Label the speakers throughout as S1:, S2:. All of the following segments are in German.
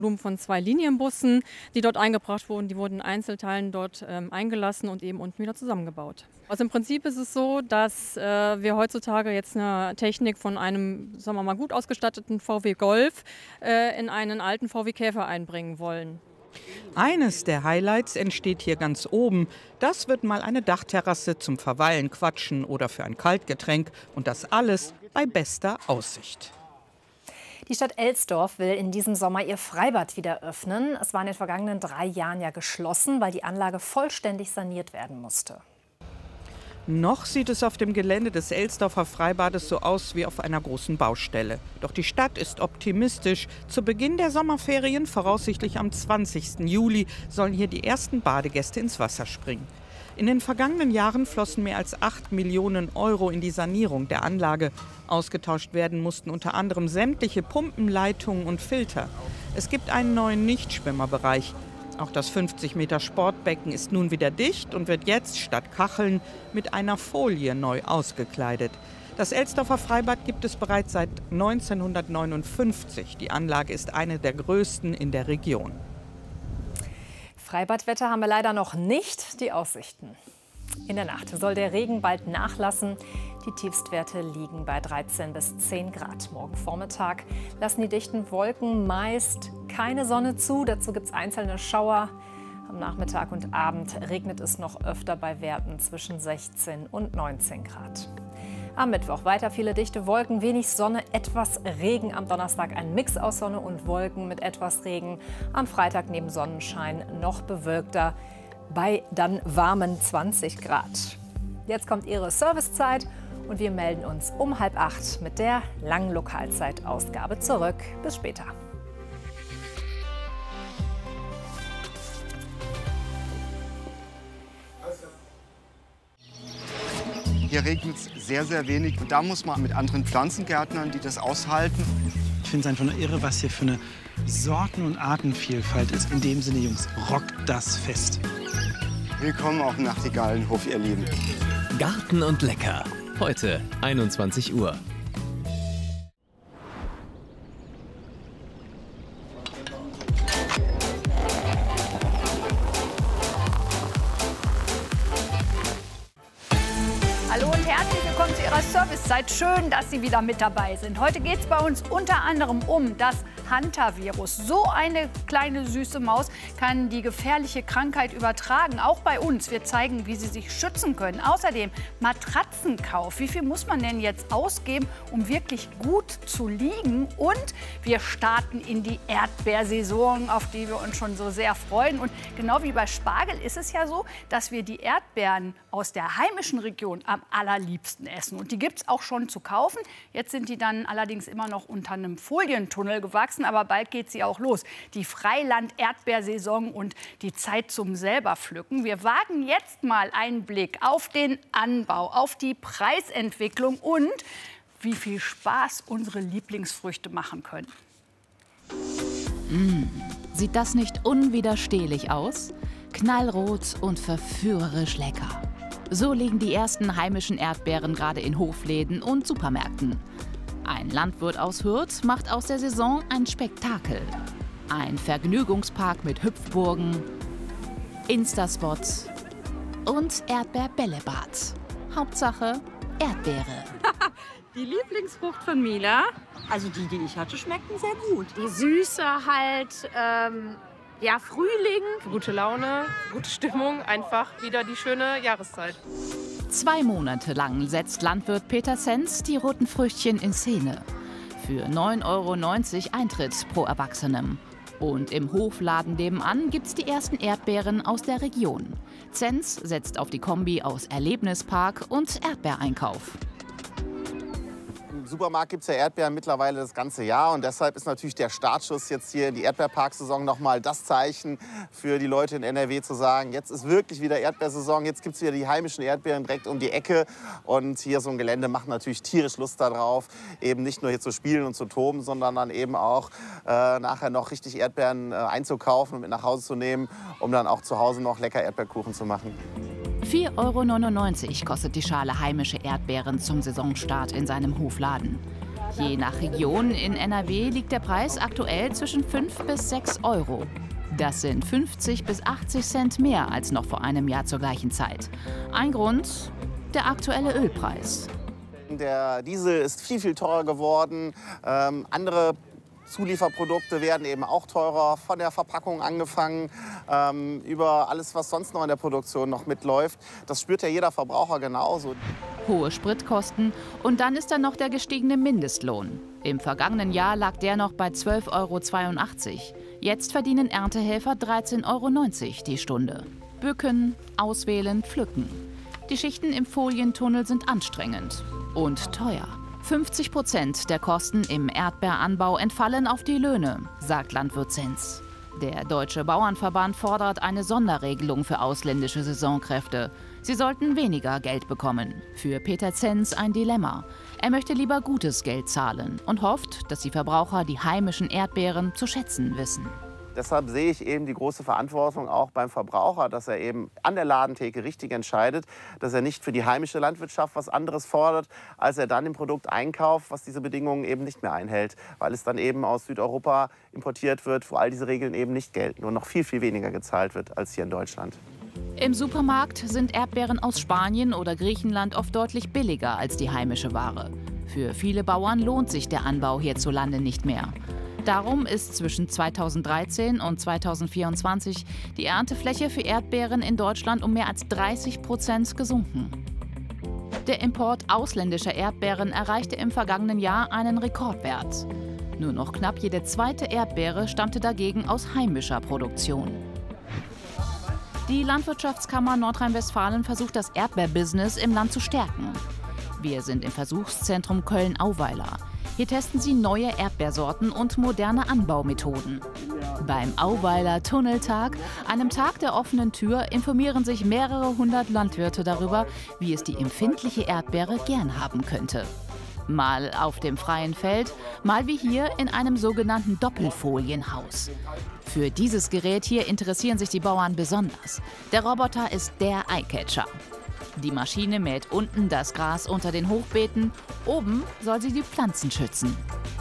S1: Volumen von 2 Linienbussen, die dort eingebracht wurden. Die wurden in Einzelteilen dort eingelassen und eben unten wieder zusammengebaut. Also im Prinzip ist es so, dass wir heutzutage jetzt eine Technik von einem, sagen wir mal, gut ausgestatteten VW Golf in einen alten VW Käfer einbringen wollen.
S2: Eines der Highlights entsteht hier ganz oben. Das wird mal eine Dachterrasse zum Verweilen, Quatschen oder für ein Kaltgetränk. Und das alles bei bester Aussicht.
S3: Die Stadt Elsdorf will in diesem Sommer ihr Freibad wieder öffnen. Es war in den vergangenen 3 Jahren ja geschlossen, weil die Anlage vollständig saniert werden musste.
S2: Noch sieht es auf dem Gelände des Elsdorfer Freibades so aus wie auf einer großen Baustelle. Doch die Stadt ist optimistisch. Zu Beginn der Sommerferien, voraussichtlich am 20. Juli, sollen hier die ersten Badegäste ins Wasser springen. In den vergangenen Jahren flossen mehr als 8 Millionen Euro in die Sanierung der Anlage. Ausgetauscht werden mussten unter anderem sämtliche Pumpen, Leitungen und Filter. Es gibt einen neuen Nichtschwimmerbereich. Auch das 50 Meter Sportbecken ist nun wieder dicht und wird jetzt statt Kacheln mit einer Folie neu ausgekleidet. Das Elsdorfer Freibad gibt es bereits seit 1959. Die Anlage ist eine der größten in der Region.
S3: Freibadwetter haben wir leider noch nicht. Die Aussichten. In der Nacht soll der Regen bald nachlassen. Die Tiefstwerte liegen bei 13 bis 10 Grad. Morgen Vormittag lassen die dichten Wolken meist keine Sonne zu. Dazu gibt es einzelne Schauer. Am Nachmittag und Abend regnet es noch öfter bei Werten zwischen 16 und 19 Grad. Am Mittwoch weiter viele dichte Wolken, wenig Sonne, etwas Regen. Am Donnerstag ein Mix aus Sonne und Wolken mit etwas Regen. Am Freitag neben Sonnenschein noch bewölkter bei dann warmen 20 Grad. Jetzt kommt Ihre Servicezeit und wir melden uns um 7:30 mit der langen Lokalzeitausgabe zurück. Bis später.
S4: Hier regnet es sehr, sehr wenig. Und da muss man mit anderen Pflanzengärtnern, die das aushalten.
S5: Ich finde es einfach nur irre, was hier für eine Sorten- und Artenvielfalt ist. In dem Sinne, Jungs, rockt das Fest.
S4: Willkommen auf dem Nachtigallenhof, ihr Lieben.
S6: Garten und Lecker. Heute 21 Uhr.
S7: Hallo und herzlich willkommen zu Ihrer Servicezeit. Schön, dass Sie wieder mit dabei sind. Heute geht es bei uns unter anderem um das Hantavirus. So eine kleine süße Maus kann die gefährliche Krankheit übertragen, auch bei uns. Wir zeigen, wie Sie sich schützen können. Außerdem Matratzenkauf. Wie viel muss man denn jetzt ausgeben, um wirklich gut zu liegen? Und wir starten in die Erdbeersaison, auf die wir uns schon so sehr freuen. Und genau wie bei Spargel ist es ja so, dass wir die Erdbeeren aus der heimischen Region am allerliebsten essen. Und die gibt es auch schon zu kaufen. Jetzt sind die dann allerdings immer noch unter einem Folientunnel gewachsen. Aber bald geht sie auch los. Die Freiland-Erdbeersaison und die Zeit zum selber pflücken. Wir wagen jetzt mal einen Blick auf den Anbau, auf die Preisentwicklung und wie viel Spaß unsere Lieblingsfrüchte machen können.
S8: Sieht das nicht unwiderstehlich aus? Knallrot und verführerisch lecker. So liegen die ersten heimischen Erdbeeren gerade in Hofläden und Supermärkten. Ein Landwirt aus Hürth macht aus der Saison ein Spektakel. Ein Vergnügungspark mit Hüpfburgen, Instaspots und Erdbeerbällebad. Hauptsache Erdbeere.
S9: Die Lieblingsfrucht von Mila. Also die ich hatte, schmeckten sehr gut. Die Süße halt, ja, Frühling. Gute Laune, gute Stimmung, einfach wieder die schöne Jahreszeit.
S8: 2 Monate lang setzt Landwirt Peter Zenz die roten Früchtchen in Szene. Für 9,90 € Eintritt pro Erwachsenem. Und im Hofladen nebenan gibt's die ersten Erdbeeren aus der Region. Zenz setzt auf die Kombi aus Erlebnispark und Erdbeereinkauf.
S10: Im Supermarkt gibt es ja Erdbeeren mittlerweile das ganze Jahr. Und deshalb ist natürlich der Startschuss jetzt hier in die Erdbeerparksaison nochmal das Zeichen für die Leute in NRW zu sagen, jetzt ist wirklich wieder Erdbeersaison, jetzt gibt es wieder die heimischen Erdbeeren direkt um die Ecke. Und hier so ein Gelände macht natürlich tierisch Lust darauf, eben nicht nur hier zu spielen und zu toben, sondern dann eben auch nachher noch richtig Erdbeeren einzukaufen und mit nach Hause zu nehmen, um dann auch zu Hause noch lecker Erdbeerkuchen zu machen.
S8: 4,99 € kostet die Schale heimische Erdbeeren zum Saisonstart in seinem Hofladen. Je nach Region in NRW liegt der Preis aktuell zwischen 5 bis 6 Euro. Das sind 50 bis 80 Cent mehr als noch vor einem Jahr zur gleichen Zeit. Ein Grund: der aktuelle Ölpreis.
S10: Der Diesel ist viel, viel teurer geworden. Andere Zulieferprodukte werden eben auch teurer, von der Verpackung angefangen, über alles, was sonst noch in der Produktion noch mitläuft. Das spürt ja jeder Verbraucher genauso.
S8: Hohe Spritkosten und dann ist da noch der gestiegene Mindestlohn. Im vergangenen Jahr lag der noch bei 12,82 €. Jetzt verdienen Erntehelfer 13,90 € die Stunde. Bücken, auswählen, pflücken. Die Schichten im Folientunnel sind anstrengend und teuer. 50% der Kosten im Erdbeeranbau entfallen auf die Löhne, sagt Landwirt Zenz. Der Deutsche Bauernverband fordert eine Sonderregelung für ausländische Saisonkräfte. Sie sollten weniger Geld bekommen. Für Peter Zenz ein Dilemma. Er möchte lieber gutes Geld zahlen und hofft, dass die Verbraucher die heimischen Erdbeeren zu schätzen wissen.
S10: Deshalb sehe ich eben die große Verantwortung auch beim Verbraucher, dass er eben an der Ladentheke richtig entscheidet, dass er nicht für die heimische Landwirtschaft was anderes fordert, als er dann im Produkt einkauft, was diese Bedingungen eben nicht mehr einhält, weil es dann eben aus Südeuropa importiert wird, wo all diese Regeln eben nicht gelten und noch viel, viel weniger gezahlt wird als hier in Deutschland.
S8: Im Supermarkt sind Erdbeeren aus Spanien oder Griechenland oft deutlich billiger als die heimische Ware. Für viele Bauern lohnt sich der Anbau hierzulande nicht mehr. Darum ist zwischen 2013 und 2024 die Erntefläche für Erdbeeren in Deutschland um mehr als 30% gesunken. Der Import ausländischer Erdbeeren erreichte im vergangenen Jahr einen Rekordwert. Nur noch knapp jede zweite Erdbeere stammte dagegen aus heimischer Produktion. Die Landwirtschaftskammer Nordrhein-Westfalen versucht, das Erdbeerbusiness im Land zu stärken. Wir sind im Versuchszentrum Köln-Auweiler. Hier testen sie neue Erdbeersorten und moderne Anbaumethoden. Beim Auweiler Tunneltag, einem Tag der offenen Tür, informieren sich mehrere hundert Landwirte darüber, wie es die empfindliche Erdbeere gern haben könnte. Mal auf dem freien Feld, mal wie hier in einem sogenannten Doppelfolienhaus. Für dieses Gerät hier interessieren sich die Bauern besonders. Der Roboter ist der Eyecatcher. Die Maschine mäht unten das Gras unter den Hochbeeten, oben soll sie die Pflanzen schützen.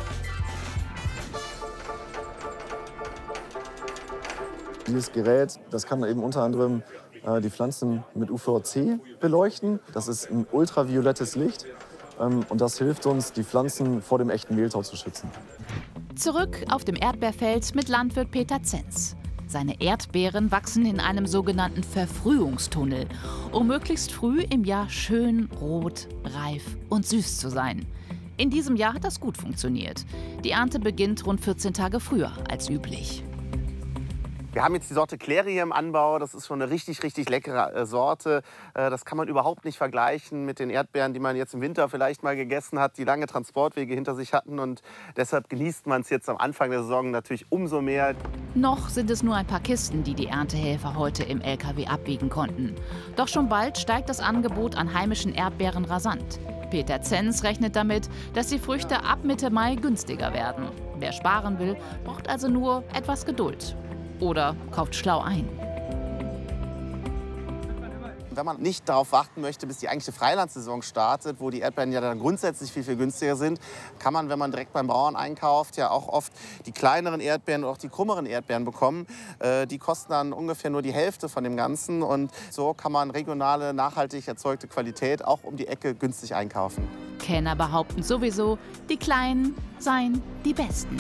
S11: Dieses Gerät, das kann eben unter anderem die Pflanzen mit UVC beleuchten. Das ist ein ultraviolettes Licht und das hilft uns, die Pflanzen vor dem echten Mehltau zu schützen.
S8: Zurück auf dem Erdbeerfeld mit Landwirt Peter Zenz. Seine Erdbeeren wachsen in einem sogenannten Verfrühungstunnel, um möglichst früh im Jahr schön rot, reif und süß zu sein. In diesem Jahr hat das gut funktioniert. Die Ernte beginnt rund 14 Tage früher als üblich.
S10: Wir haben jetzt die Sorte Clary hier im Anbau. Das ist schon eine richtig, richtig leckere Sorte. Das kann man überhaupt nicht vergleichen mit den Erdbeeren, die man jetzt im Winter vielleicht mal gegessen hat, die lange Transportwege hinter sich hatten. Und deshalb genießt man es jetzt am Anfang der Saison natürlich umso mehr.
S8: Noch sind es nur ein paar Kisten, die die Erntehelfer heute im LKW abwiegen konnten. Doch schon bald steigt das Angebot an heimischen Erdbeeren rasant. Peter Zenz rechnet damit, dass die Früchte ab Mitte Mai günstiger werden. Wer sparen will, braucht also nur etwas Geduld. Oder kauft schlau ein.
S10: Wenn man nicht darauf warten möchte, bis die eigentliche Freilandsaison startet, wo die Erdbeeren ja dann grundsätzlich viel, viel günstiger sind, kann man, wenn man direkt beim Bauern einkauft, ja auch oft die kleineren Erdbeeren oder auch die krummeren Erdbeeren bekommen. Die kosten dann ungefähr nur die Hälfte von dem Ganzen. Und so kann man regionale, nachhaltig erzeugte Qualität auch um die Ecke günstig einkaufen.
S8: Kenner behaupten sowieso, die Kleinen seien die Besten.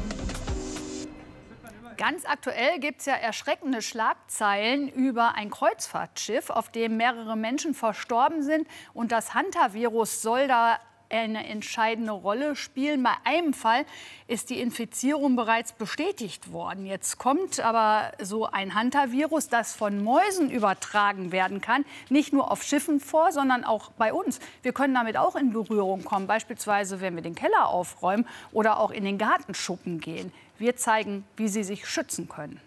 S7: Ganz aktuell gibt es ja erschreckende Schlagzeilen über ein Kreuzfahrtschiff, auf dem mehrere Menschen verstorben sind. Und das Hantavirus soll da eine entscheidende Rolle spielen. Bei einem Fall ist die Infizierung bereits bestätigt worden. Jetzt kommt aber so ein Hantavirus, das von Mäusen übertragen werden kann, nicht nur auf Schiffen vor, sondern auch bei uns. Wir können damit auch in Berührung kommen, beispielsweise wenn wir den Keller aufräumen oder auch in den Gartenschuppen gehen. Wir zeigen, wie Sie sich schützen können.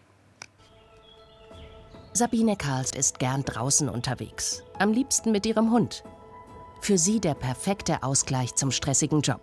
S12: Sabine Karls ist gern draußen unterwegs, am liebsten mit ihrem Hund. Für sie der perfekte Ausgleich zum stressigen Job.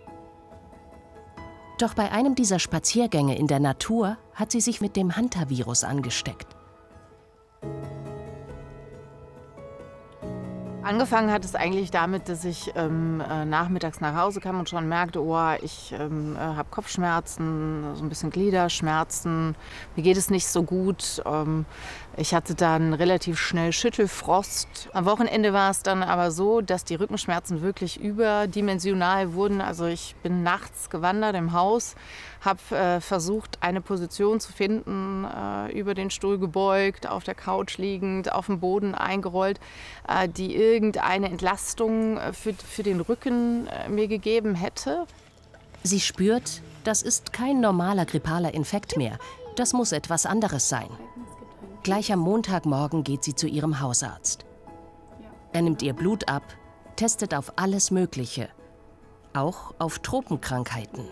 S12: Doch bei einem dieser Spaziergänge in der Natur hat sie sich mit dem Hantavirus angesteckt.
S13: Angefangen hat es eigentlich damit, dass ich nachmittags nach Hause kam und schon merkte, oh, ich habe Kopfschmerzen, so ein bisschen Gliederschmerzen, mir geht es nicht so gut. Ich hatte dann relativ schnell Schüttelfrost. Am Wochenende war es dann aber so, dass die Rückenschmerzen wirklich überdimensional wurden. Also ich bin nachts gewandert im Haus, habe versucht, eine Position zu finden, über den Stuhl gebeugt, auf der Couch liegend, auf dem Boden eingerollt, die irgendeine Entlastung für den Rücken mir gegeben hätte.
S12: Sie spürt, das ist kein normaler grippaler Infekt mehr. Das muss etwas anderes sein. Gleich am Montagmorgen geht sie zu ihrem Hausarzt. Er nimmt ihr Blut ab, testet auf alles Mögliche, auch auf Tropenkrankheiten.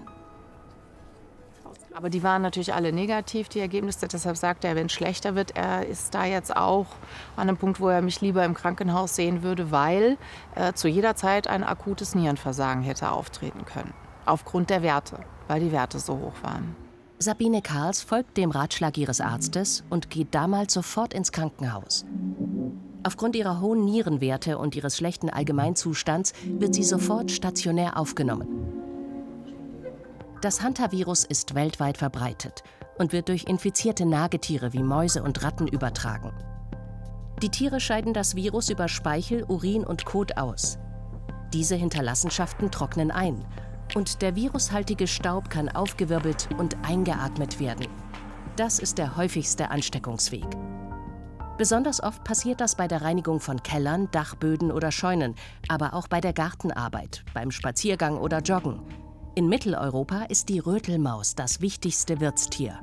S13: Aber die waren natürlich alle negativ, die Ergebnisse. Deshalb sagt er, wenn es schlechter wird, er ist da jetzt auch an einem Punkt, wo er mich lieber im Krankenhaus sehen würde, weil zu jeder Zeit ein akutes Nierenversagen hätte auftreten können. Aufgrund der Werte, weil die Werte so hoch waren.
S12: Sabine Karls folgt dem Ratschlag ihres Arztes und geht damals sofort ins Krankenhaus. Aufgrund ihrer hohen Nierenwerte und ihres schlechten Allgemeinzustands wird sie sofort stationär aufgenommen. Das Hantavirus ist weltweit verbreitet und wird durch infizierte Nagetiere wie Mäuse und Ratten übertragen. Die Tiere scheiden das Virus über Speichel, Urin und Kot aus. Diese Hinterlassenschaften trocknen ein und der virushaltige Staub kann aufgewirbelt und eingeatmet werden. Das ist der häufigste Ansteckungsweg. Besonders oft passiert das bei der Reinigung von Kellern, Dachböden oder Scheunen, aber auch bei der Gartenarbeit, beim Spaziergang oder Joggen. In Mitteleuropa ist die Rötelmaus das wichtigste Wirtstier.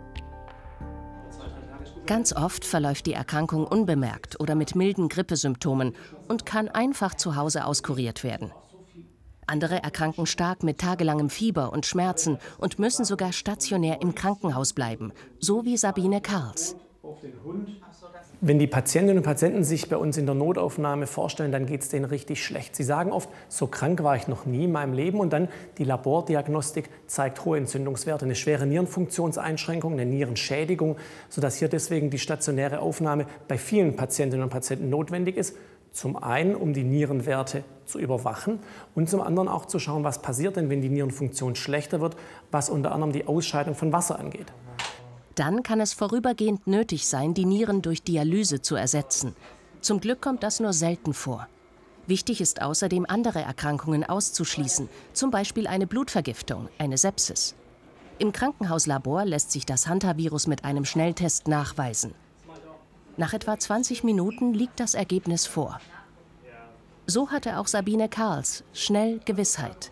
S12: Ganz oft verläuft die Erkrankung unbemerkt oder mit milden Grippesymptomen und kann einfach zu Hause auskuriert werden. Andere erkranken stark mit tagelangem Fieber und Schmerzen und müssen sogar stationär im Krankenhaus bleiben, so wie Sabine Karls.
S14: Wenn die Patientinnen und Patienten sich bei uns in der Notaufnahme vorstellen, dann geht es denen richtig schlecht. Sie sagen oft, so krank war ich noch nie in meinem Leben. Und dann die Labordiagnostik zeigt hohe Entzündungswerte, eine schwere Nierenfunktionseinschränkung, eine Nierenschädigung, sodass hier deswegen die stationäre Aufnahme bei vielen Patientinnen und Patienten notwendig ist. Zum einen, um die Nierenwerte zu überwachen und zum anderen auch zu schauen, was passiert denn, wenn die Nierenfunktion schlechter wird, was unter anderem die Ausscheidung von Wasser angeht.
S12: Dann kann es vorübergehend nötig sein, die Nieren durch Dialyse zu ersetzen. Zum Glück kommt das nur selten vor. Wichtig ist außerdem, andere Erkrankungen auszuschließen, zum Beispiel eine Blutvergiftung, eine Sepsis. Im Krankenhauslabor lässt sich das Hantavirus mit einem Schnelltest nachweisen. Nach etwa 20 Minuten liegt das Ergebnis vor. So hatte auch Sabine Karls schnell Gewissheit.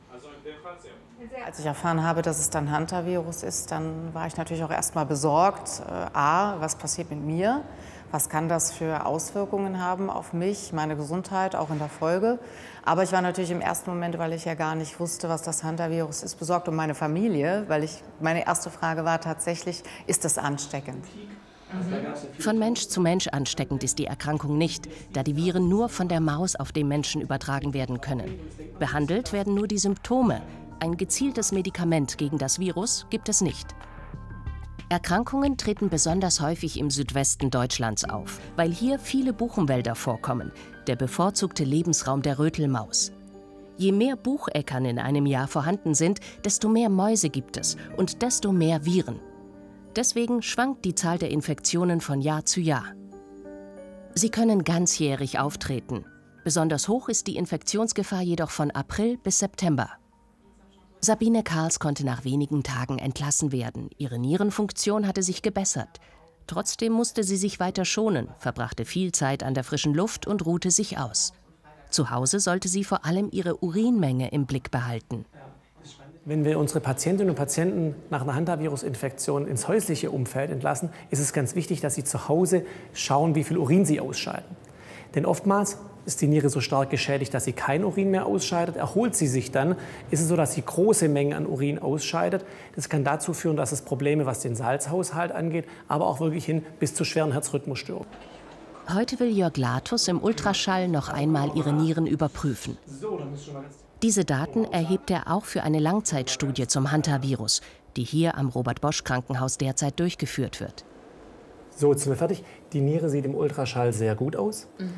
S13: Als ich erfahren habe, dass es dann Hantavirus ist, dann war ich natürlich auch erst mal besorgt. Was passiert mit mir? Was kann das für Auswirkungen haben auf mich, meine Gesundheit, auch in der Folge? Aber ich war natürlich im ersten Moment, weil ich ja gar nicht wusste, was das Hantavirus ist, besorgt um meine Familie, weil meine erste Frage war tatsächlich, ist das ansteckend?
S12: Von Mensch zu Mensch ansteckend ist die Erkrankung nicht, da die Viren nur von der Maus auf den Menschen übertragen werden können. Behandelt werden nur die Symptome. Ein gezieltes Medikament gegen das Virus gibt es nicht. Erkrankungen treten besonders häufig im Südwesten Deutschlands auf, weil hier viele Buchenwälder vorkommen, der bevorzugte Lebensraum der Rötelmaus. Je mehr Bucheckern in einem Jahr vorhanden sind, desto mehr Mäuse gibt es und desto mehr Viren. Deswegen schwankt die Zahl der Infektionen von Jahr zu Jahr. Sie können ganzjährig auftreten. Besonders hoch ist die Infektionsgefahr jedoch von April bis September. Sabine Karls konnte nach wenigen Tagen entlassen werden. Ihre Nierenfunktion hatte sich gebessert. Trotzdem musste sie sich weiter schonen, verbrachte viel Zeit an der frischen Luft und ruhte sich aus. Zu Hause sollte sie vor allem ihre Urinmenge im Blick behalten.
S14: Wenn wir unsere Patientinnen und Patienten nach einer Hantavirus-Infektion ins häusliche Umfeld entlassen, ist es ganz wichtig, dass sie zu Hause schauen, wie viel Urin sie ausscheiden. Denn oftmals ist die Niere so stark geschädigt, dass sie kein Urin mehr ausscheidet. Erholt sie sich dann, ist es so, dass sie große Mengen an Urin ausscheidet. Das kann dazu führen, dass es Probleme, was den Salzhaushalt angeht, aber auch wirklich hin bis zu schweren Herzrhythmusstörungen.
S12: Heute will Jörg Latus im Ultraschall noch einmal ihre Nieren überprüfen. Diese Daten erhebt er auch für eine Langzeitstudie zum Hantavirus, die hier am Robert-Bosch-Krankenhaus derzeit durchgeführt wird.
S14: So, jetzt sind wir fertig. Die Niere sieht im Ultraschall sehr gut aus.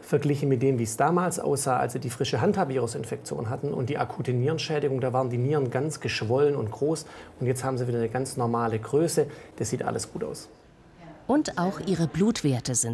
S14: verglichen mit dem, wie es damals aussah, als sie die frische Hantavirusinfektion hatten und die akute Nierenschädigung, da waren die Nieren ganz geschwollen und groß und jetzt haben sie wieder eine ganz normale Größe. Das sieht alles gut aus.
S12: Und auch ihre Blutwerte sind